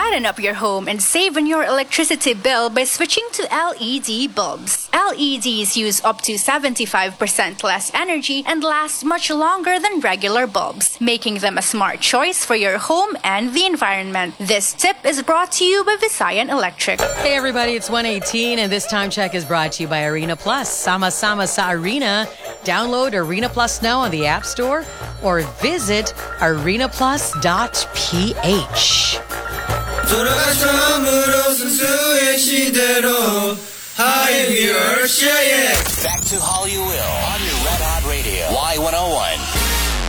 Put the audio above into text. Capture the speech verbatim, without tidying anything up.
Brighten up your home and save on your electricity bill by switching to L E D bulbs. L E Ds use up to seventy-five percent less energy and last much longer than regular bulbs, making them a smart choice for your home and the environment. This tip is brought to you by Visayan Electric. Hey everybody, it's one eighteen and this time check is brought to you by Arena Plus. Sama-sama sa Arena. Download Arena Plus now on the App Store or visit arena plus dot p h. Back to Hollywood on your Red Hot Radio. Y one oh one.